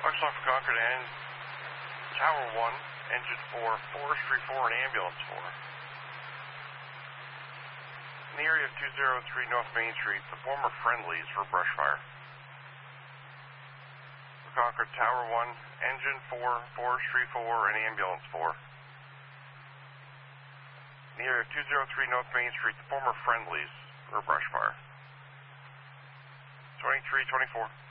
Foxtrot for Concord and Tower 1, Engine 4, Forestry 4, and Ambulance 4. In the area of 203 North Main Street, the former Friendlies for brush fire. For Concord, Tower 1, Engine 4, Forestry 4, and Ambulance 4. In the area of 203 North Main Street, the former Friendlies for brush fire. 2324.